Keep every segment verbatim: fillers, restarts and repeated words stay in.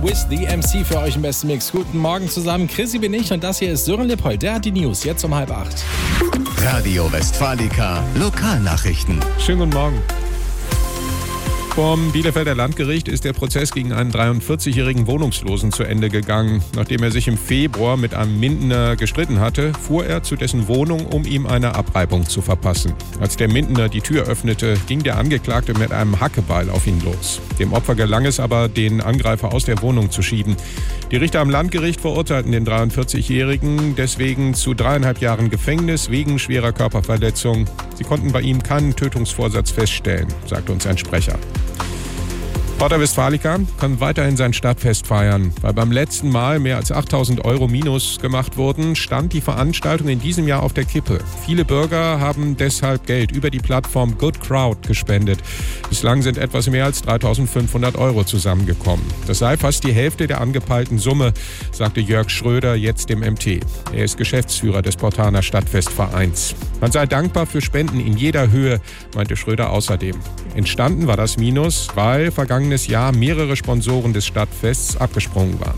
with the M C für euch im besten Mix. Guten Morgen zusammen, Chrissy bin ich und das hier ist Sören Lippold. Der hat die News, jetzt um halb acht. Radio Westfalica, Lokalnachrichten. Schönen guten Morgen. Vom Bielefelder Landgericht ist der Prozess gegen einen dreiundvierzigjährigen Wohnungslosen zu Ende gegangen. Nachdem er sich im Februar mit einem Mindener gestritten hatte, fuhr er zu dessen Wohnung, um ihm eine Abreibung zu verpassen. Als der Mindener die Tür öffnete, ging der Angeklagte mit einem Hackebeil auf ihn los. Dem Opfer gelang es aber, den Angreifer aus der Wohnung zu schieben. Die Richter am Landgericht verurteilten den dreiundvierzigjährigen deswegen zu dreieinhalb Jahren Gefängnis wegen schwerer Körperverletzung. Sie konnten bei ihm keinen Tötungsvorsatz feststellen, sagte uns ein Sprecher. Porta Westfalica kann weiterhin sein Stadtfest feiern. Weil beim letzten Mal mehr als achttausend Euro Minus gemacht wurden, stand die Veranstaltung in diesem Jahr auf der Kippe. Viele Bürger haben deshalb Geld über die Plattform Good Crowd gespendet. Bislang sind etwas mehr als dreitausendfünfhundert Euro zusammengekommen. Das sei fast die Hälfte der angepeilten Summe, sagte Jörg Schröder jetzt dem M T. Er ist Geschäftsführer des Portaner Stadtfestvereins. Man sei dankbar für Spenden in jeder Höhe, meinte Schröder außerdem. Entstanden war das Minus, weil vergangenes Jahr mehrere Sponsoren des Stadtfests abgesprungen waren.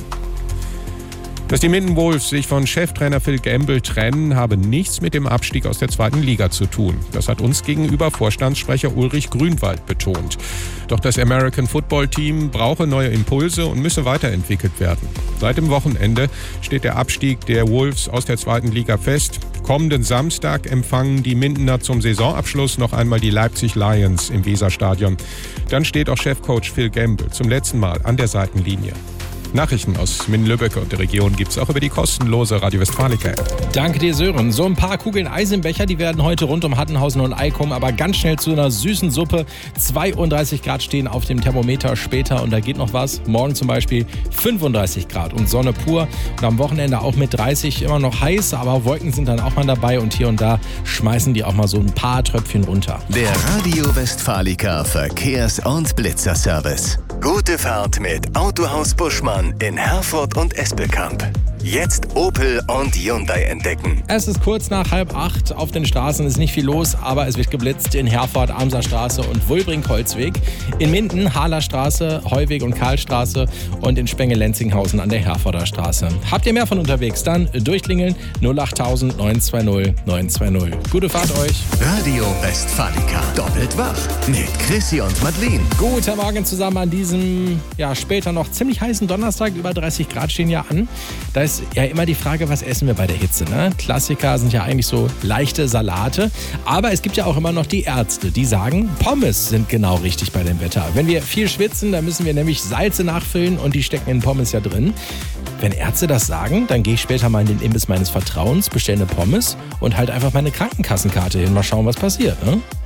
Dass die Minden Wolves sich von Cheftrainer Phil Gamble trennen, habe nichts mit dem Abstieg aus der zweiten Liga zu tun. Das hat uns gegenüber Vorstandssprecher Ulrich Grünwald betont. Doch das American Football Team brauche neue Impulse und müsse weiterentwickelt werden. Seit dem Wochenende steht der Abstieg der Wolves aus der zweiten Liga fest. Kommenden Samstag empfangen die Mindener zum Saisonabschluss noch einmal die Leipzig Lions im Weserstadion. Dann steht auch Chefcoach Phil Gamble zum letzten Mal an der Seitenlinie. Nachrichten aus Minden-Lübbecke und der Region gibt's auch über die kostenlose Radio Westfalica-App. Danke dir, Sören. So ein paar Kugeln Eis im Becher, die werden heute rund um Hattenhausen und Eik kommen, aber ganz schnell zu einer süßen Suppe. zweiunddreißig Grad stehen auf dem Thermometer später und da geht noch was. Morgen zum Beispiel fünfunddreißig Grad und Sonne pur. Und am Wochenende auch mit dreißig, immer noch heiß, aber Wolken sind dann auch mal dabei und hier und da schmeißen die auch mal so ein paar Tröpfchen runter. Der Radio Westfalica Verkehrs- und Blitzerservice. Gute Fahrt mit Autohaus Buschmann in Herford und Espelkamp. Jetzt Opel und Hyundai entdecken. Es ist kurz nach halb acht. Auf den Straßen ist nicht viel los, aber es wird geblitzt in Herford, Amserstraße und Wulbrink-Holzweg. In Minden, Hahlerstraße, Heuweg und Karlstraße und in Spenge-Lenzinghausen an der Herforder Straße. Habt ihr mehr von unterwegs? Dann durchklingeln null achttausend neun zwei null neun zwei null. Gute Fahrt euch. Radio Westfalica. Doppelt wach mit Chrissy und Madeleine. Guten Morgen zusammen an diesem, ja, später noch ziemlich heißen Donnerstag. Über dreißig Grad stehen ja an. Da ist ja immer die Frage, was essen wir bei der Hitze, ne? Klassiker sind ja eigentlich so leichte Salate. Aber es gibt ja auch immer noch die Ärzte, die sagen, Pommes sind genau richtig bei dem Wetter. Wenn wir viel schwitzen, dann müssen wir nämlich Salze nachfüllen und die stecken in Pommes ja drin. Wenn Ärzte das sagen, dann gehe ich später mal in den Imbiss meines Vertrauens, bestelle eine Pommes und halt einfach meine Krankenkassenkarte hin. Mal schauen, was passiert, ne?